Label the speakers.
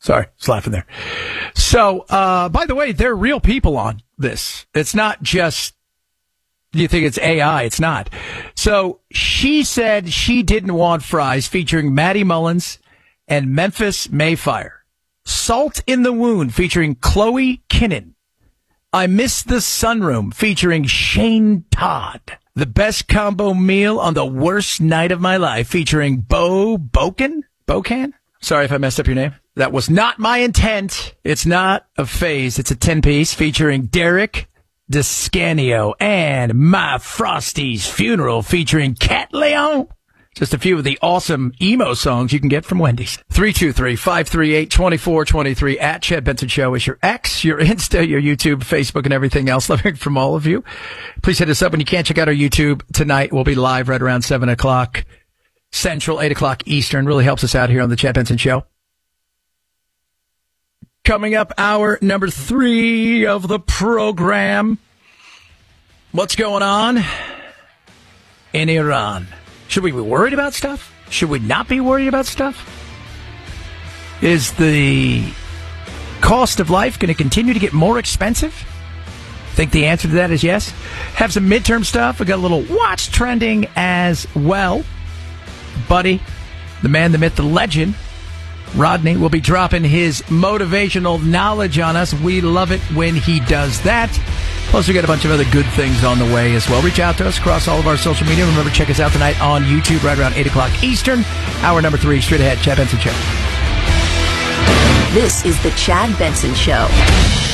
Speaker 1: Sorry, just laughing there. So, by the way, there are real people on this. It's not just, you think it's AI. It's not. So she said she didn't want fries featuring Maddie Mullins and Memphis Mayfire. Salt in the Wound featuring Chloe Kinnan. I Miss the Sunroom featuring Shane Todd. The Best Combo Meal on the Worst Night of My Life featuring Bo Bocan? Sorry if I messed up your name. That was not my intent. It's not a phase. It's a 10-piece featuring Derek Descanio and My Frosty's Funeral featuring Cat Leon. Just a few of the awesome emo songs you can get from Wendy's. 323-538-2423 at Chad Benson Show is your X, your Insta, your YouTube, Facebook, and everything else. Loving from all of you. Please hit us up when you can't check out our YouTube tonight. We'll be live right around 7 o'clock Central, 8 o'clock Eastern. Really helps us out here on the Chad Benson Show. Coming up, hour number 3 of the program. What's going on in Iran? Should we be worried about stuff? Should we not be worried about stuff? Is the cost of life going to continue to get more expensive? Think the answer to that is yes. Have some midterm stuff. We got a little what's trending as well. Buddy, the man, the myth, the legend, Rodney will be dropping his motivational knowledge on us. We love it when he does that. Plus, we got a bunch of other good things on the way as well. Reach out to us across all of our social media. Remember, check us out tonight on YouTube right around 8 o'clock Eastern. Hour number 3, straight ahead, Chad Benson Show.
Speaker 2: This is the Chad Benson Show.